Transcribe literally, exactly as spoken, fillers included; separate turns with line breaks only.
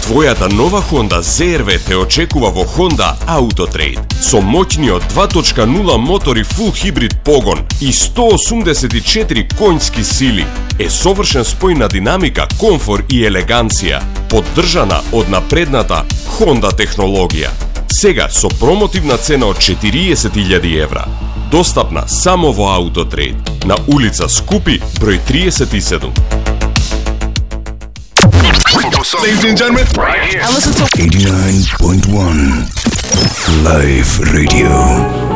Твојата нова Honda зет ар ви те очекува во Honda Autotrade. Со моќниот два точка нула мотор и фул хибрид погон и сто осумдесет и четири конјски сили е совршен спој на динамика, комфор и елеганција, поддржана од напредната Honda технологија. Сега со промотивна цена од четириесет илјади евра. Достапна само во Autotrade на улица Скупи, број триесет и седум.
Ladies and gentlemen, right here.
eighty-nine point one Live Radio.